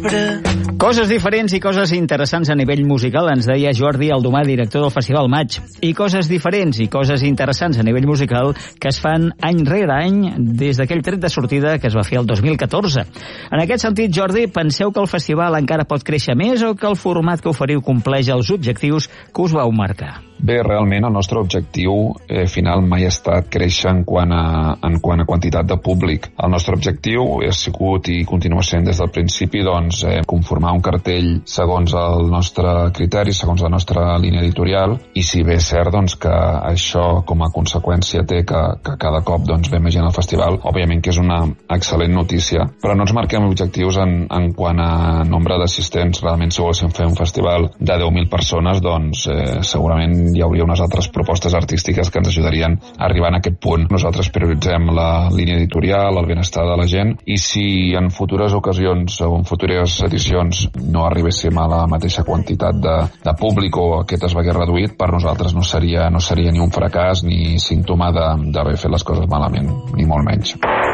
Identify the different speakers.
Speaker 1: Coses diferents i coses interessants a nivell musical, ens deia Jordi Aldomà, director del Festival Maig. I coses diferents i coses interessants a nivell musical que es fan any rere any des d'aquell tret de sortida que es va fer el 2014. En aquest sentit, Jordi, penseu que el festival encara pot créixer més o que el format que oferiu compleix els objectius que us vau marcar?
Speaker 2: Bé, realment el nostre objectiu final mai ha estat créixer en quant a quantitat de públic. El nostre objectiu ha sigut i continua sent des del principi conformar un cartell segons el nostre criteri, segons la nostra línia editorial, i si bé és cert que això com a conseqüència té que cada cop ve més gent al festival, òbviament que és una excel·lent notícia, però no ens marquem objectius en quant a nombre d'assistents. Realment, si volguéssim fer un festival de 10.000 persones, segurament hi hauria unes altres propostes artístiques que ens ajudarien a arribar en aquest punt. Nosaltres prioritzem la línia editorial, el benestar de la gent, i si en futures ocasions o en futures edicions no arribéssim a la mateixa quantitat de públic o aquest es vegués reduït, per nosaltres no seria ni un fracàs ni símptoma d'haver fet les coses malament, ni molt menys.